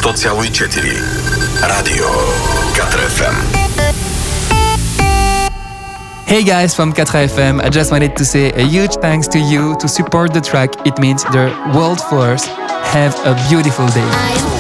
101,4 Radio 4FM. Hey guys from Katra FM, I just wanted to say a huge thanks to you to support the track. It means the world for us. Have a beautiful day.